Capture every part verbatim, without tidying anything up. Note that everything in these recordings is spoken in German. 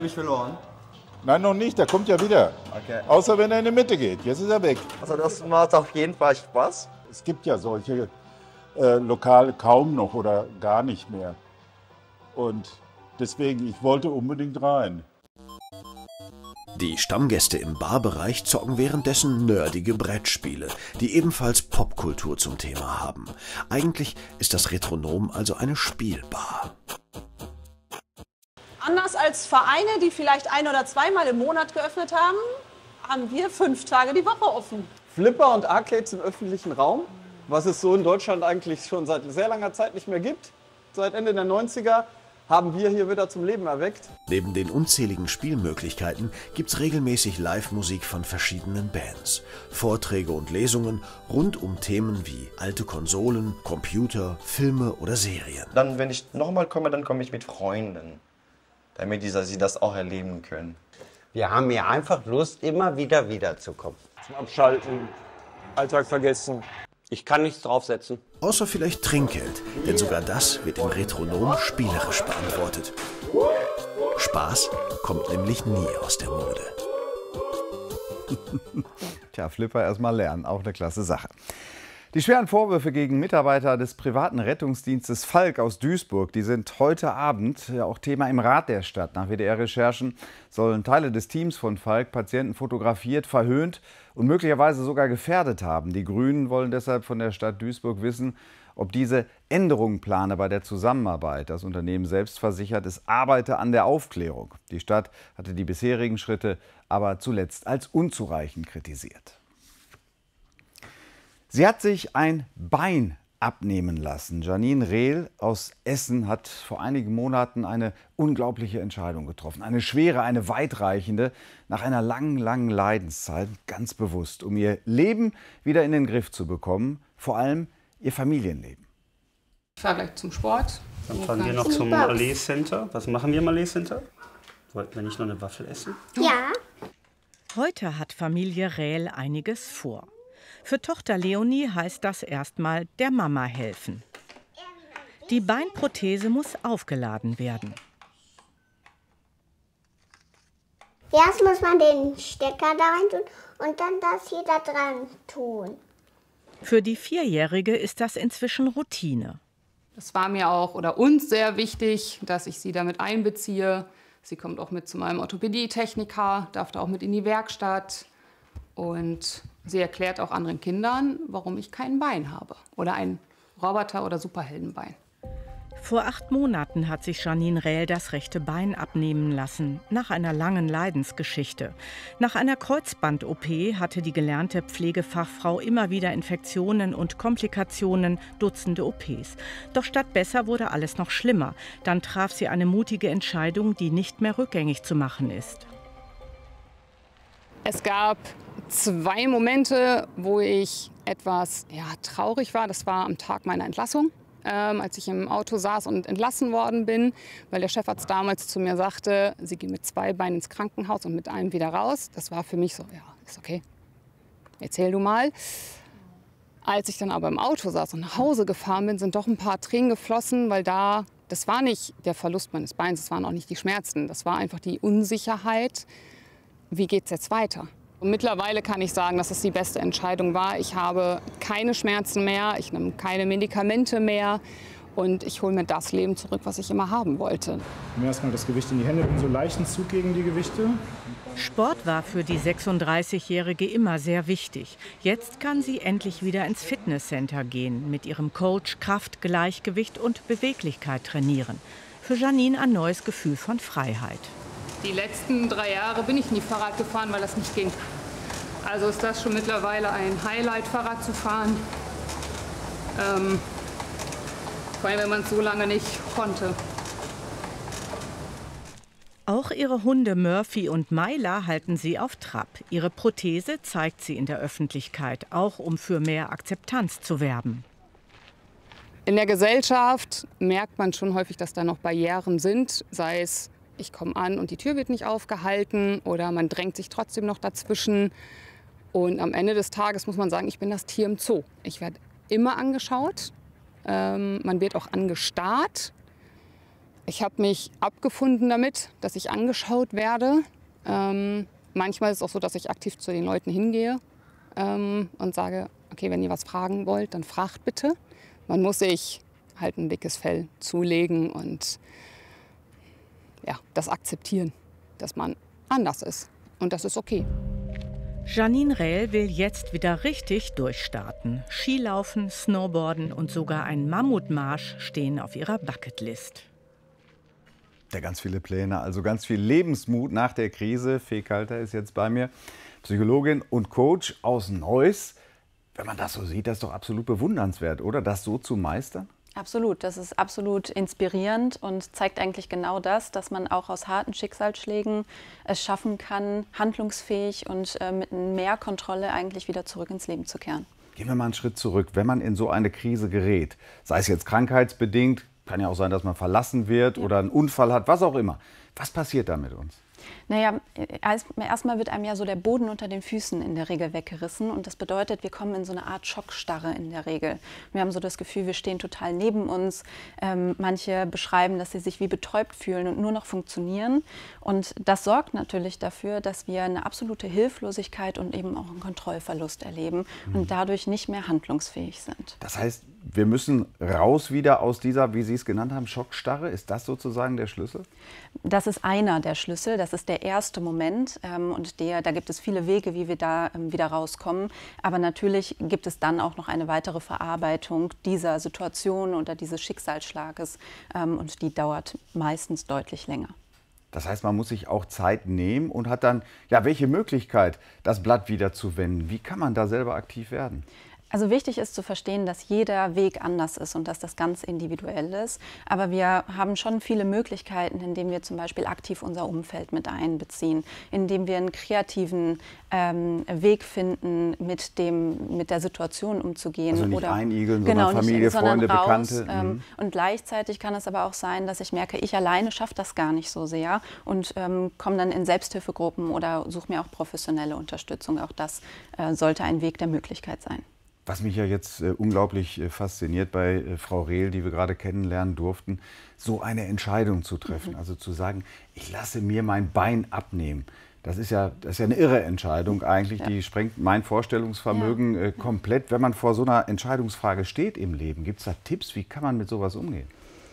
Mich verloren? Nein, noch nicht, der kommt ja wieder. Okay. Außer wenn er in die Mitte geht. Jetzt ist er weg. Also das macht auf jeden Fall Spaß. Es gibt ja solche äh, Lokale kaum noch oder gar nicht mehr. Und deswegen, ich wollte unbedingt rein. Die Stammgäste im Barbereich zocken währenddessen nerdige Brettspiele, die ebenfalls Popkultur zum Thema haben. Eigentlich ist das Retronom also eine Spielbar. Anders als Vereine, die vielleicht ein- oder zweimal im Monat geöffnet haben, haben wir fünf Tage die Woche offen. Flipper und Arcades im öffentlichen Raum, was es so in Deutschland eigentlich schon seit sehr langer Zeit nicht mehr gibt. Seit Ende der neunziger haben wir hier wieder zum Leben erweckt. Neben den unzähligen Spielmöglichkeiten gibt's regelmäßig Live-Musik von verschiedenen Bands. Vorträge und Lesungen rund um Themen wie alte Konsolen, Computer, Filme oder Serien. Dann, wenn ich nochmal komme, dann komme ich mit Freunden, damit dieser, sie das auch erleben können. Wir haben hier einfach Lust, immer wieder wiederzukommen. Zum Abschalten, Alltag vergessen. Ich kann nichts draufsetzen. Außer vielleicht Trinkgeld, denn sogar das wird im Retronom spielerisch beantwortet. Spaß kommt nämlich nie aus der Mode. Tja, Flipper erstmal lernen, auch eine klasse Sache. Die schweren Vorwürfe gegen Mitarbeiter des privaten Rettungsdienstes Falk aus Duisburg, die sind heute Abend ja auch Thema im Rat der Stadt. Nach W D R-Recherchen sollen Teile des Teams von Falk Patienten fotografiert, verhöhnt und möglicherweise sogar gefährdet haben. Die Grünen wollen deshalb von der Stadt Duisburg wissen, ob diese Änderungen plane bei der Zusammenarbeit. Das Unternehmen selbst versichert, es arbeite an der Aufklärung. Die Stadt hatte die bisherigen Schritte aber zuletzt als unzureichend kritisiert. Sie hat sich ein Bein abnehmen lassen. Janine Rehl aus Essen hat vor einigen Monaten eine unglaubliche Entscheidung getroffen. Eine schwere, eine weitreichende, nach einer langen, langen Leidenszeit, ganz bewusst, um ihr Leben wieder in den Griff zu bekommen, vor allem ihr Familienleben. Ich fahre gleich zum Sport. Dann fahren wir noch zum Malais Center. Was machen wir im Malais Center? Wollten wir nicht noch eine Waffel essen? Ja. Heute hat Familie Rehl einiges vor. Für Tochter Leonie heißt das erstmal der Mama helfen. Die Beinprothese muss aufgeladen werden. Erst muss man den Stecker da rein tun und dann das hier da dran tun. Für die Vierjährige ist das inzwischen Routine. Das war mir auch oder uns sehr wichtig, dass ich sie damit einbeziehe. Sie kommt auch mit zu meinem Orthopädietechniker, darf da auch mit in die Werkstatt. Und sie erklärt auch anderen Kindern, warum ich kein Bein habe oder ein Roboter- oder Superheldenbein. Vor acht Monaten hat sich Janine Rehl das rechte Bein abnehmen lassen, nach einer langen Leidensgeschichte. Nach einer Kreuzband-O P hatte die gelernte Pflegefachfrau immer wieder Infektionen und Komplikationen, Dutzende O Ps. Doch statt besser wurde alles noch schlimmer. Dann traf sie eine mutige Entscheidung, die nicht mehr rückgängig zu machen ist. Es gab zwei Momente, wo ich etwas ja, traurig war. Das war am Tag meiner Entlassung, ähm, als ich im Auto saß und entlassen worden bin, weil der Chefarzt damals zu mir sagte, Sie gehen mit zwei Beinen ins Krankenhaus und mit einem wieder raus. Das war für mich so, ja, ist okay, erzähl du mal. Als ich dann aber im Auto saß und nach Hause gefahren bin, sind doch ein paar Tränen geflossen, weil da, das war nicht der Verlust meines Beins, das waren auch nicht die Schmerzen, das war einfach die Unsicherheit. Wie geht es jetzt weiter? Und mittlerweile kann ich sagen, dass es die beste Entscheidung war. Ich habe keine Schmerzen mehr, ich nehme keine Medikamente mehr und ich hole mir das Leben zurück, was ich immer haben wollte. Erstmal das Gewicht in die Hände, so leichten Zug gegen die Gewichte. Sport war für die sechsunddreißigjährige immer sehr wichtig. Jetzt kann sie endlich wieder ins Fitnesscenter gehen, mit ihrem Coach Kraft, Gleichgewicht und Beweglichkeit trainieren. Für Janine ein neues Gefühl von Freiheit. Die letzten drei Jahre bin ich nie Fahrrad gefahren, weil das nicht ging. Also ist das schon mittlerweile ein Highlight, Fahrrad zu fahren. Ähm, vor allem, wenn man es so lange nicht konnte. Auch ihre Hunde Murphy und Myla halten sie auf Trab. Ihre Prothese zeigt sie in der Öffentlichkeit, auch um für mehr Akzeptanz zu werben. In der Gesellschaft merkt man schon häufig, dass da noch Barrieren sind, sei es ich komme an und die Tür wird nicht aufgehalten oder man drängt sich trotzdem noch dazwischen. Und am Ende des Tages muss man sagen, ich bin das Tier im Zoo. Ich werde immer angeschaut, ähm, man wird auch angestarrt. Ich habe mich abgefunden damit, dass ich angeschaut werde. Ähm, manchmal ist es auch so, dass ich aktiv zu den Leuten hingehe ähm, und sage, okay, wenn ihr was fragen wollt, dann fragt bitte. Man muss sich halt ein dickes Fell zulegen und ja, das akzeptieren, dass man anders ist. Und das ist okay. Janine Rehl will jetzt wieder richtig durchstarten. Skilaufen, Snowboarden und sogar ein Mammutmarsch stehen auf ihrer Bucketlist. Ja, ganz viele Pläne, also ganz viel Lebensmut nach der Krise. Fee Kalter ist jetzt bei mir, Psychologin und Coach aus Neuss. Wenn man das so sieht, das ist doch absolut bewundernswert, oder? Das so zu meistern? Absolut, das ist absolut inspirierend und zeigt eigentlich genau das, dass man auch aus harten Schicksalsschlägen es schaffen kann, handlungsfähig und äh, mit mehr Kontrolle eigentlich wieder zurück ins Leben zu kehren. Gehen wir mal einen Schritt zurück. Wenn man in so eine Krise gerät, sei es jetzt krankheitsbedingt, kann ja auch sein, dass man verlassen wird ja. oder einen Unfall hat, was auch immer. Was passiert da mit uns? Naja, erstmal wird einem ja so der Boden unter den Füßen in der Regel weggerissen und das bedeutet, wir kommen in so eine Art Schockstarre in der Regel. Wir haben so das Gefühl, wir stehen total neben uns. Ähm, manche beschreiben, dass sie sich wie betäubt fühlen und nur noch funktionieren und das sorgt natürlich dafür, dass wir eine absolute Hilflosigkeit und eben auch einen Kontrollverlust erleben mhm. und dadurch nicht mehr handlungsfähig sind. Das heißt, wir müssen raus wieder aus dieser, wie Sie es genannt haben, Schockstarre. Ist das sozusagen der Schlüssel? Das ist einer der Schlüssel. Das ist der erste Moment. Ähm, und der, da gibt es viele Wege, wie wir da ähm, wieder rauskommen. Aber natürlich gibt es dann auch noch eine weitere Verarbeitung dieser Situation oder dieses Schicksalsschlages. Ähm, und die dauert meistens deutlich länger. Das heißt, man muss sich auch Zeit nehmen und hat dann, ja, welche Möglichkeit, das Blatt wieder zu wenden? Wie kann man da selber aktiv werden? Also wichtig ist zu verstehen, dass jeder Weg anders ist und dass das ganz individuell ist. Aber wir haben schon viele Möglichkeiten, indem wir zum Beispiel aktiv unser Umfeld mit einbeziehen, indem wir einen kreativen ähm, Weg finden, mit, dem, mit der Situation umzugehen. Also nicht oder einigeln, genau, sondern Familie, nicht, sondern Freunde, raus, Bekannte. Ähm, mhm. Und gleichzeitig kann es aber auch sein, dass ich merke, ich alleine schaffe das gar nicht so sehr und ähm, komme dann in Selbsthilfegruppen oder suche mir auch professionelle Unterstützung. Auch das äh, sollte ein Weg der Möglichkeit sein. Was mich ja jetzt äh, unglaublich äh, fasziniert bei äh, Frau Rehl, die wir gerade kennenlernen durften, so eine Entscheidung zu treffen. Mhm. Also zu sagen, ich lasse mir mein Bein abnehmen. Das ist ja, das ist ja eine irre Entscheidung eigentlich, ja. Die sprengt mein Vorstellungsvermögen ja. äh, komplett. Wenn man vor so einer Entscheidungsfrage steht im Leben, gibt es da Tipps, wie kann man mit sowas umgehen?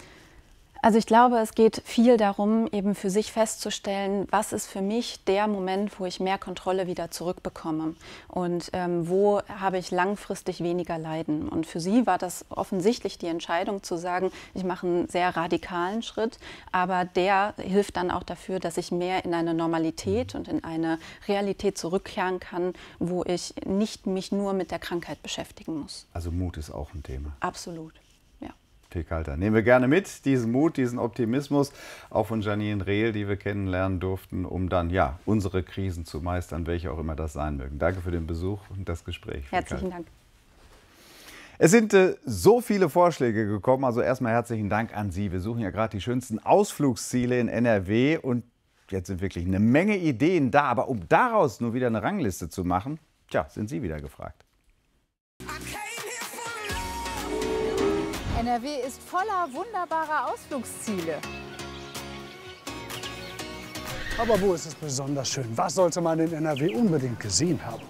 Also ich glaube, es geht viel darum, eben für sich festzustellen, was ist für mich der Moment, wo ich mehr Kontrolle wieder zurückbekomme und ähm, wo habe ich langfristig weniger Leiden. Und für sie war das offensichtlich die Entscheidung zu sagen, ich mache einen sehr radikalen Schritt, aber der hilft dann auch dafür, dass ich mehr in eine Normalität und in eine Realität zurückkehren kann, wo ich nicht mich nur mit der Krankheit beschäftigen muss. Also Mut ist auch ein Thema. Absolut. Fee Kalter. Nehmen wir gerne mit, diesen Mut, diesen Optimismus, auch von Janine Rehl, die wir kennenlernen durften, um dann ja unsere Krisen zu meistern, welche auch immer das sein mögen. Danke für den Besuch und das Gespräch. Herzlichen Dank. Es sind äh, so viele Vorschläge gekommen, also erstmal herzlichen Dank an Sie. Wir suchen ja gerade die schönsten Ausflugsziele in N R W und jetzt sind wirklich eine Menge Ideen da, aber um daraus nur wieder eine Rangliste zu machen, tja, sind Sie wieder gefragt. N R W ist voller wunderbarer Ausflugsziele. Aber wo ist es besonders schön? Was sollte man in N R W unbedingt gesehen haben?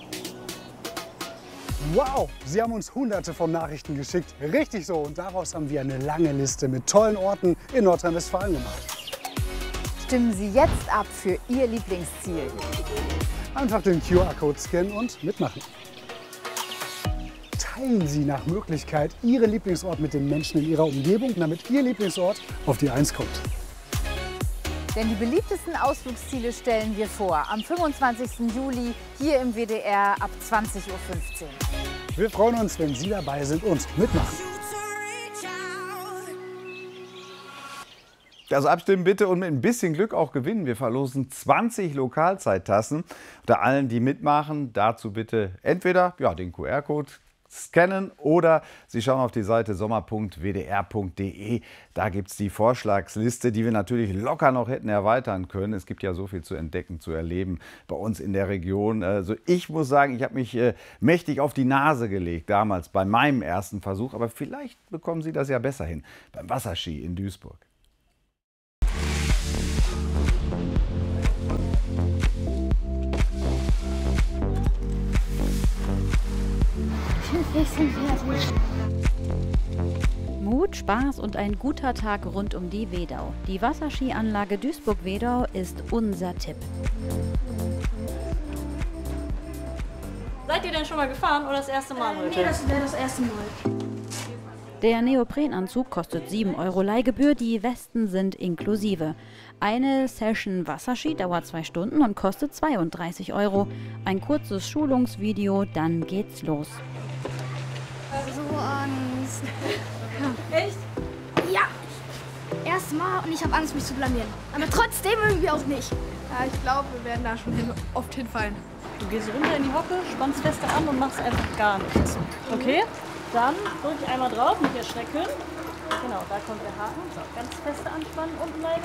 Wow, Sie haben uns hunderte von Nachrichten geschickt. Richtig so. Und daraus haben wir eine lange Liste mit tollen Orten in Nordrhein-Westfalen gemacht. Stimmen Sie jetzt ab für Ihr Lieblingsziel. Einfach den Q R-Code scannen und mitmachen. Teilen Sie nach Möglichkeit Ihren Lieblingsort mit den Menschen in Ihrer Umgebung, damit Ihr Lieblingsort auf die Eins kommt. Denn die beliebtesten Ausflugsziele stellen wir vor. Am fünfundzwanzigsten Juli hier im W D R ab zwanzig Uhr fünfzehn. Wir freuen uns, wenn Sie dabei sind und mitmachen. Also abstimmen bitte und mit ein bisschen Glück auch gewinnen. Wir verlosen zwanzig Lokalzeittassen. Unter allen, die mitmachen, dazu bitte entweder ja, den Q R-Code scannen oder Sie schauen auf die Seite sommer punkt w d r punkt d e. Da gibt es die Vorschlagsliste, die wir natürlich locker noch hätten erweitern können. Es gibt ja so viel zu entdecken, zu erleben bei uns in der Region. Also ich muss sagen, ich habe mich äh, mächtig auf die Nase gelegt damals bei meinem ersten Versuch. Aber vielleicht bekommen Sie das ja besser hin beim Wasserski in Duisburg. Mut, Spaß und ein guter Tag rund um die Wedau. Die Wasserskianlage Duisburg-Wedau ist unser Tipp. Seid ihr denn schon mal gefahren oder das erste Mal heute? Nee, das wäre das erste Mal. Der Neoprenanzug kostet sieben Euro Leihgebühr, die Westen sind inklusive. Eine Session Wasserski dauert zwei Stunden und kostet zweiunddreißig Euro. Ein kurzes Schulungsvideo, dann geht's los. So Angst. Echt? Ja. Erstmal und ich habe Angst, mich zu blamieren. Aber trotzdem irgendwie auch nicht. Ja, ich glaube, wir werden da schon hin, oft hinfallen. Du gehst runter in die Hocke, spannst fester an und machst einfach gar nichts. Okay? Dann drücke ich einmal drauf, nicht erschrecken. Genau, da kommt der Haken. So, ganz feste anspannen, unten bleiben.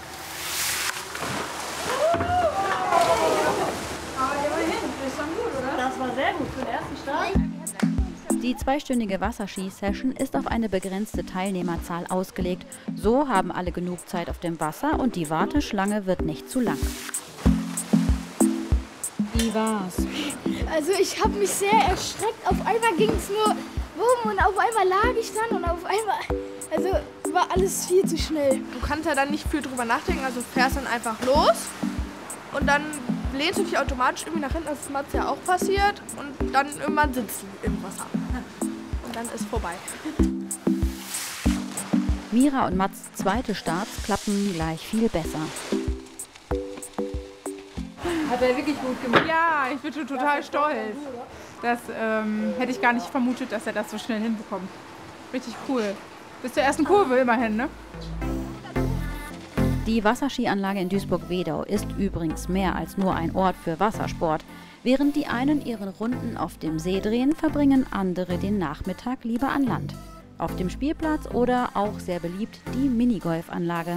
Aber immerhin, das ist dann gut, oder? Das war sehr gut für den ersten Start. Die zweistündige Wasserski-Session ist auf eine begrenzte Teilnehmerzahl ausgelegt. So haben alle genug Zeit auf dem Wasser und die Warteschlange wird nicht zu lang. Wie war's? Also ich habe mich sehr erschreckt. Auf einmal ging es nur bumm und auf einmal lag ich dann und auf einmal, also war alles viel zu schnell. Du kannst ja dann nicht viel drüber nachdenken, also fährst dann einfach los und dann lehnst du dich automatisch irgendwie nach hinten, das ist Mats ja auch passiert und dann irgendwann sitzt du im Wasser und dann ist vorbei. Mira und Mats zweite Starts klappen gleich viel besser. Hat er wirklich gut gemacht? Ja, ich bin schon total stolz. Das ähm, hätte ich gar nicht vermutet, dass er das so schnell hinbekommt. Richtig cool. Bis zur ersten Kurve immerhin, ne? Die Wasserskianlage in Duisburg-Wedau ist übrigens mehr als nur ein Ort für Wassersport. Während die einen ihre Runden auf dem See drehen, verbringen andere den Nachmittag lieber an Land. Auf dem Spielplatz oder auch sehr beliebt die Minigolfanlage.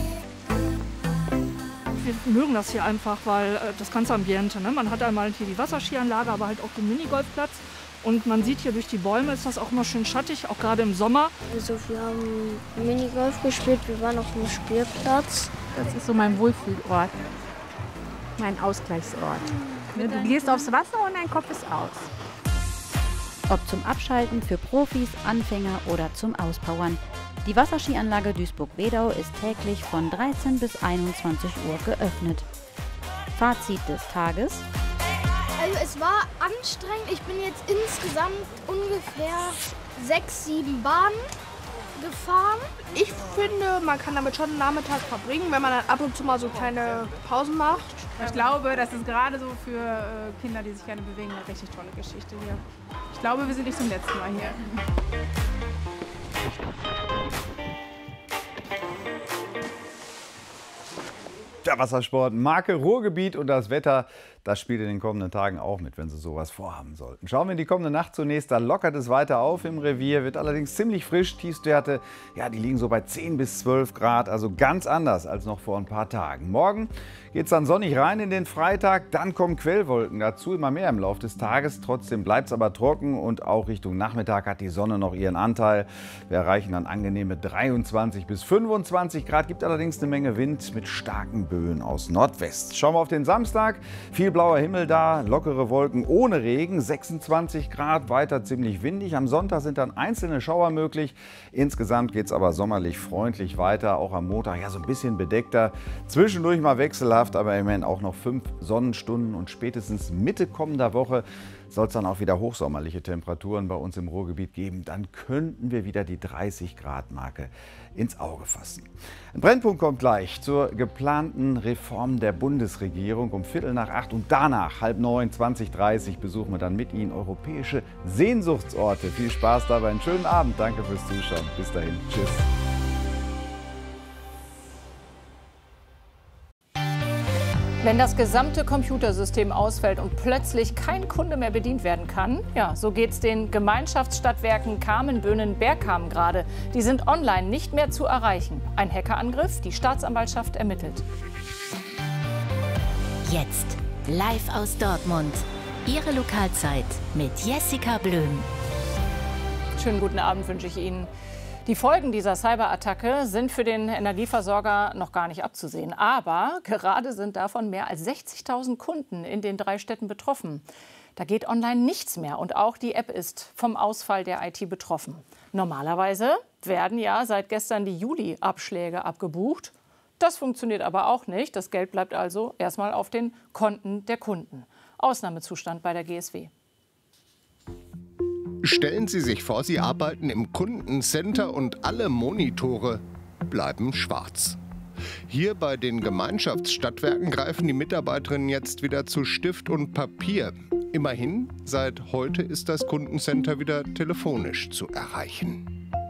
Wir mögen das hier einfach, weil äh, das ganze Ambiente, ne? Man hat einmal hier die Wasserskianlage, aber halt auch den Minigolfplatz. Und man sieht hier durch die Bäume, ist das auch immer schön schattig, auch gerade im Sommer. Also wir haben Minigolf gespielt, wir waren auf dem Spielplatz. Das ist so mein Wohlfühlort, mein Ausgleichsort. Du gehst aufs Wasser und dein Kopf ist aus. Ob zum Abschalten für Profis, Anfänger oder zum Auspowern. Die Wasserskianlage Duisburg-Wedau ist täglich von dreizehn bis einundzwanzig Uhr geöffnet. Fazit des Tages. Also es war anstrengend. Ich bin jetzt insgesamt ungefähr sechs, sieben Bahnen gefahren. Ich finde, man kann damit schon einen Nachmittag verbringen, wenn man dann ab und zu mal so kleine Pausen macht. Ich glaube, das ist gerade so für äh, Kinder, die sich gerne bewegen, eine richtig tolle Geschichte hier. Ich glaube, wir sind nicht zum letzten Mal hier. Der Wassersport, Marke Ruhrgebiet und das Wetter, das spielt in den kommenden Tagen auch mit, wenn Sie sowas vorhaben sollten. Schauen wir in die kommende Nacht zunächst, da lockert es weiter auf im Revier, wird allerdings ziemlich frisch. Tiefstwerte, ja, die liegen so bei zehn bis zwölf Grad, also ganz anders als noch vor ein paar Tagen. Morgen geht es dann sonnig rein in den Freitag, dann kommen Quellwolken dazu, immer mehr im Laufe des Tages. Trotzdem bleibt es aber trocken und auch Richtung Nachmittag hat die Sonne noch ihren Anteil. Wir erreichen dann angenehme dreiundzwanzig bis fünfundzwanzig Grad, gibt allerdings eine Menge Wind mit starken Böen aus Nordwest. Schauen wir auf den Samstag, viel blauer Himmel da, lockere Wolken ohne Regen, sechsundzwanzig Grad, weiter ziemlich windig. Am Sonntag sind dann einzelne Schauer möglich. Insgesamt geht es aber sommerlich freundlich weiter, auch am Montag ja so ein bisschen bedeckter. Zwischendurch mal wechselhaft, aber immerhin auch noch fünf Sonnenstunden und spätestens Mitte kommender Woche soll es dann auch wieder hochsommerliche Temperaturen bei uns im Ruhrgebiet geben. Dann könnten wir wieder die dreißig Grad Marke ins Auge fassen. Ein Brennpunkt kommt gleich zur geplanten Reform der Bundesregierung um Viertel nach acht und danach halb neun, zwanzig dreißig besuchen wir dann mit Ihnen europäische Sehnsuchtsorte. Viel Spaß dabei, einen schönen Abend. Danke fürs Zuschauen. Bis dahin. Tschüss. Wenn das gesamte Computersystem ausfällt und plötzlich kein Kunde mehr bedient werden kann, ja, so geht es den Gemeinschaftsstadtwerken Kamen-Böhnen-Bergkamen gerade. Die sind online nicht mehr zu erreichen. Ein Hackerangriff, die Staatsanwaltschaft ermittelt. Jetzt live aus Dortmund. Ihre Lokalzeit mit Jessica Blöhm. Schönen guten Abend wünsche ich Ihnen. Die Folgen dieser Cyberattacke sind für den Energieversorger noch gar nicht abzusehen. Aber gerade sind davon mehr als sechzigtausend Kunden in den drei Städten betroffen. Da geht online nichts mehr und auch die App ist vom Ausfall der I T betroffen. Normalerweise werden ja seit gestern die Juli-Abschläge abgebucht. Das funktioniert aber auch nicht. Das Geld bleibt also erstmal auf den Konten der Kunden. Ausnahmezustand bei der G S W. Stellen Sie sich vor, Sie arbeiten im Kundencenter und alle Monitore bleiben schwarz. Hier bei den Gemeinschaftsstadtwerken greifen die Mitarbeiterinnen jetzt wieder zu Stift und Papier. Immerhin, seit heute ist das Kundencenter wieder telefonisch zu erreichen.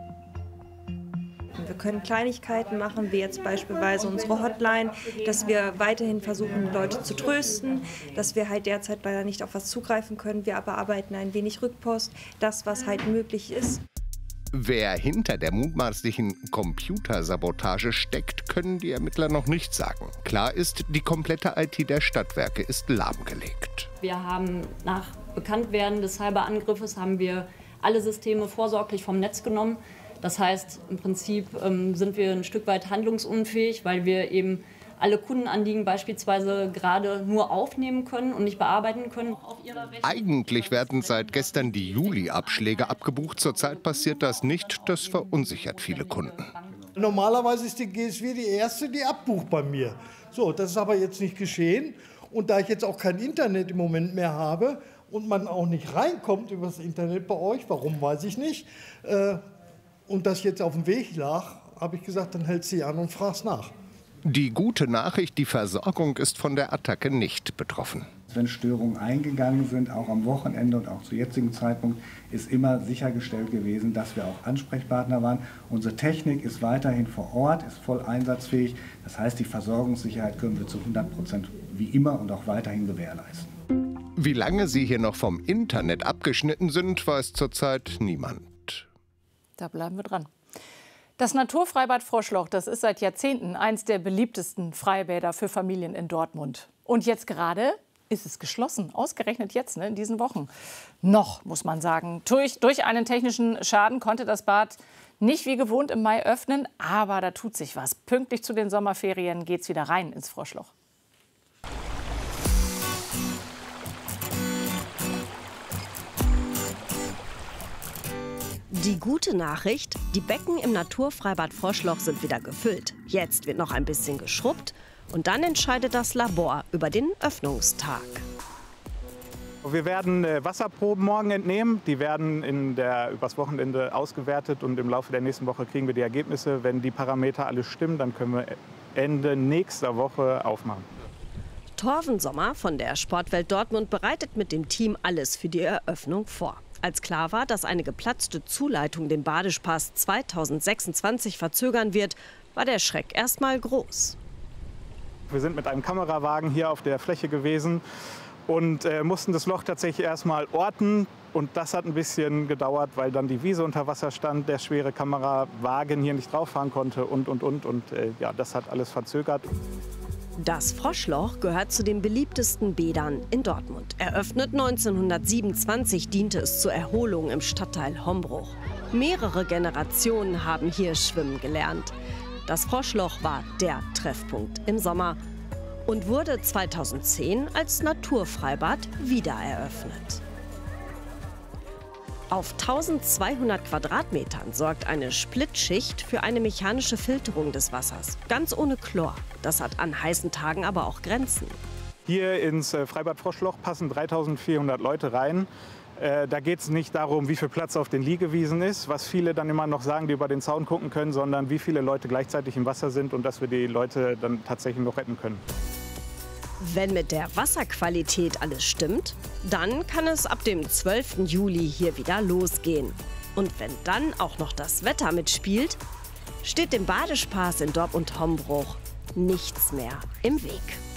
Wir können Kleinigkeiten machen, wie jetzt beispielsweise unsere Hotline, dass wir weiterhin versuchen, Leute zu trösten, dass wir halt derzeit leider nicht auf was zugreifen können. Wir aber arbeiten ein wenig Rückpost, das, was halt möglich ist. Wer hinter der mutmaßlichen Computersabotage steckt, können die Ermittler noch nicht sagen. Klar ist, die komplette I T der Stadtwerke ist lahmgelegt. Wir haben nach Bekanntwerden des Cyberangriffes haben wir alle Systeme vorsorglich vom Netz genommen. Das heißt, im Prinzip ähm, sind wir ein Stück weit handlungsunfähig, weil wir eben alle Kundenanliegen beispielsweise gerade nur aufnehmen können und nicht bearbeiten können. Eigentlich werden seit gestern die Juli-Abschläge abgebucht. Zurzeit passiert das nicht. Das verunsichert viele Kunden. Normalerweise ist die G S W die erste, die abbucht bei mir. So, das ist aber jetzt nicht geschehen. Und da ich jetzt auch kein Internet im Moment mehr habe und man auch nicht reinkommt über das Internet bei euch, warum weiß ich nicht, äh, und das jetzt auf dem Weg lag, habe ich gesagt, dann hältst du sie an und fragst nach. Die gute Nachricht, die Versorgung ist von der Attacke nicht betroffen. Wenn Störungen eingegangen sind, auch am Wochenende und auch zu jetzigem Zeitpunkt, ist immer sichergestellt gewesen, dass wir auch Ansprechpartner waren. Unsere Technik ist weiterhin vor Ort, ist voll einsatzfähig. Das heißt, die Versorgungssicherheit können wir zu hundert Prozent wie immer und auch weiterhin gewährleisten. Wie lange sie hier noch vom Internet abgeschnitten sind, weiß zurzeit niemand. Da bleiben wir dran. Das Naturfreibad Froschloch, das ist seit Jahrzehnten eins der beliebtesten Freibäder für Familien in Dortmund. Und jetzt gerade ist es geschlossen, ausgerechnet jetzt, ne, in diesen Wochen. Noch, muss man sagen. Durch, durch einen technischen Schaden konnte das Bad nicht wie gewohnt im Mai öffnen, aber da tut sich was. Pünktlich zu den Sommerferien geht's wieder rein ins Froschloch. Die gute Nachricht, die Becken im Naturfreibad Froschloch sind wieder gefüllt. Jetzt wird noch ein bisschen geschrubbt und dann entscheidet das Labor über den Öffnungstag. Wir werden Wasserproben morgen entnehmen. Die werden in der, übers Wochenende ausgewertet und im Laufe der nächsten Woche kriegen wir die Ergebnisse. Wenn die Parameter alle stimmen, dann können wir Ende nächster Woche aufmachen. Torven Sommer von der Sportwelt Dortmund bereitet mit dem Team alles für die Eröffnung vor. Als klar war, dass eine geplatzte Zuleitung den Badespaß zweitausendsechsundzwanzig verzögern wird, war der Schreck erst mal groß. Wir sind mit einem Kamerawagen hier auf der Fläche gewesen und äh, mussten das Loch tatsächlich erst mal orten. Und das hat ein bisschen gedauert, weil dann die Wiese unter Wasser stand, der schwere Kamerawagen hier nicht drauf fahren konnte und, und, und. Und äh, ja, das hat alles verzögert. Das Froschloch gehört zu den beliebtesten Bädern in Dortmund. Eröffnet neunzehnhundertsiebenundzwanzig diente es zur Erholung im Stadtteil Hombruch. Mehrere Generationen haben hier schwimmen gelernt. Das Froschloch war der Treffpunkt im Sommer und wurde zweitausendzehn als Naturfreibad wieder eröffnet. Auf tausendzweihundert Quadratmetern sorgt eine Splitschicht für eine mechanische Filterung des Wassers. Ganz ohne Chlor. Das hat an heißen Tagen aber auch Grenzen. Hier ins Freibad Froschloch passen dreitausendvierhundert Leute rein. Äh, da geht es nicht darum, wie viel Platz auf den Liegewiesen ist, was viele dann immer noch sagen, die über den Zaun gucken können, sondern wie viele Leute gleichzeitig im Wasser sind und dass wir die Leute dann tatsächlich noch retten können. Wenn mit der Wasserqualität alles stimmt, dann kann es ab dem zwölften Juli hier wieder losgehen. Und wenn dann auch noch das Wetter mitspielt, steht dem Badespaß in Dortmund-Hombruch nichts mehr im Weg.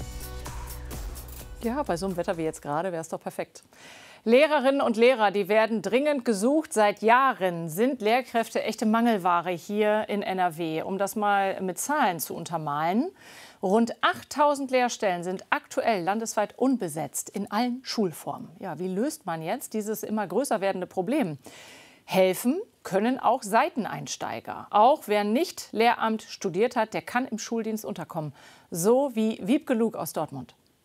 Ja, bei so einem Wetter wie jetzt gerade wäre es doch perfekt. Lehrerinnen und Lehrer, die werden dringend gesucht. Seit Jahren sind Lehrkräfte echte Mangelware hier in N R W. Um das mal mit Zahlen zu untermalen: Rund achttausend Lehrstellen sind aktuell landesweit unbesetzt in allen Schulformen. Ja, wie löst man jetzt dieses immer größer werdende Problem? Helfen können auch Seiteneinsteiger. Auch wer nicht Lehramt studiert hat, der kann im Schuldienst unterkommen. So wie Wiebke Lug aus Dortmund.